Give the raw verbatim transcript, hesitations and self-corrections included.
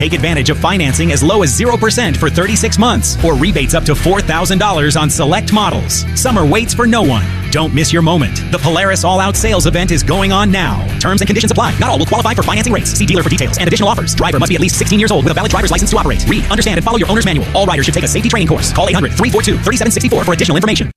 Take advantage of financing as low as zero percent for thirty-six months or rebates up to four thousand dollars on select models. Summer waits for no one. Don't miss your moment. The Polaris All-Out Sales event is going on now. Terms and conditions apply. Not all will qualify for financing rates. See dealer for details and additional offers. Driver must be at least sixteen years old with a valid driver's license to operate. Read, understand, and follow your owner's manual. All riders should take a safety training course. Call eight hundred, three four two, three seven six four for additional information.